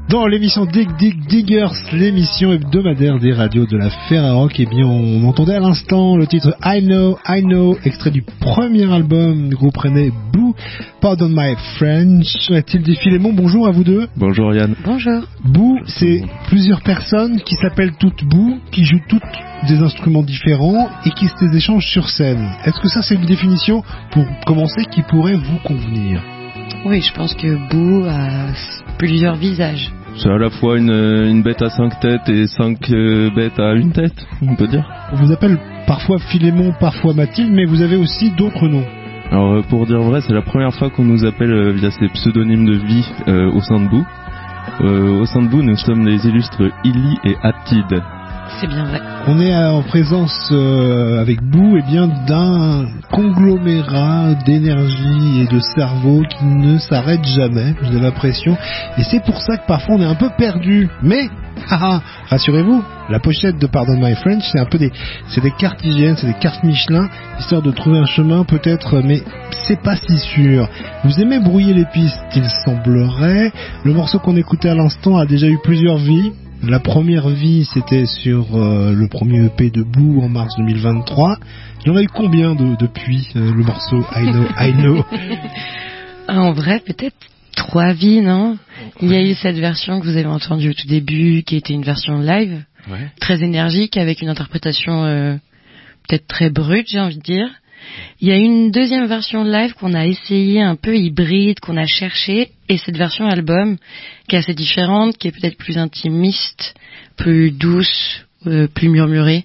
Dans l'émission Dig Dig Diggers, l'émission hebdomadaire des radios de la Ferrarock, eh bien, on entendait à l'instant le titre I Know, extrait du premier album du groupe rennais Boo, Pardon My French. A-t-il des Philémon? Bonjour à vous deux. Bonjour Yann. Bonjour. Boo, c'est plusieurs personnes qui s'appellent toutes Boo, qui jouent toutes des instruments différents et qui se échangent sur scène. Est-ce que ça, c'est une définition, pour commencer, qui pourrait vous convenir? Oui, je pense que Boo a plusieurs visages. C'est à la fois une bête à 5 têtes et 5 bêtes à une tête, on peut dire. On vous appelle parfois Philémon, parfois Mathilde, mais vous avez aussi d'autres noms. Alors pour dire vrai, c'est la première fois qu'on nous appelle via ces pseudonymes de vie au sein de Boo. Au sein de Boo, nous sommes les illustres Illy et Attid. C'est bien vrai. On est en présence avec Boo, d'un conglomérat d'énergie et de cerveau qui ne s'arrête jamais, j'ai l'impression. Et c'est pour ça que parfois on est un peu perdu. Mais, rassurez-vous, la pochette de Pardon My French, c'est un peu des cartes hygiène, c'est des cartes Michelin, histoire de trouver un chemin peut-être, mais c'est pas si sûr. Vous aimez brouiller les pistes, il semblerait. Le morceau qu'on écoutait à l'instant a déjà eu plusieurs vies. La première vie, c'était sur le premier EP de Boo en mars 2023. Il y en a eu combien depuis le morceau I Know? En vrai, peut-être 3 vies, non? Il y a eu cette version que vous avez entendue au tout début, qui était une version live, très énergique, avec une interprétation peut-être très brute, j'ai envie de dire. Il y a une deuxième version live qu'on a essayé un peu hybride, qu'on a cherché, et cette version album qui est assez différente, qui est peut-être plus intimiste, plus douce, plus murmurée.